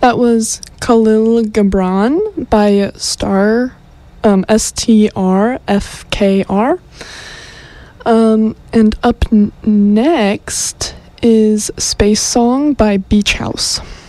That was Khalil Gibran by Star, STRFKR. And up next is Space Song by Beach House.